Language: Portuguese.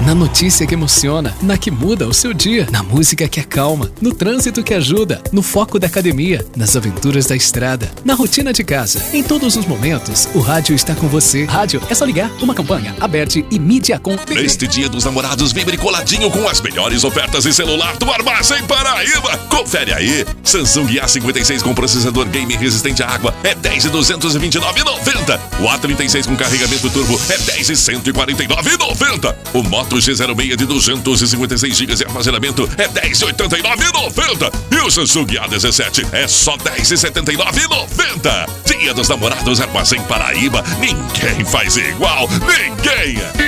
Na notícia que emociona, na que muda o seu dia, na música que acalma, no trânsito que ajuda, no foco da academia, nas aventuras da estrada, na rotina de casa. Em todos os momentos, o rádio está com você. Rádio é só ligar. Uma campanha aberta e Mídiacom. Neste Dia dos Namorados, vibre coladinho com as melhores ofertas em celular do Armazém Paraíba. Confere aí. Samsung A56 com processador game resistente à água é R$10.229,90. O A36 com carregamento turbo é R$10.149,90. O Moto G06 de 256 GB de armazenamento é R$10.89,90. E o Samsung A17 é só R$10.79,90. Dia dos Namorados Armazém Paraíba. Ninguém faz igual. Ninguém.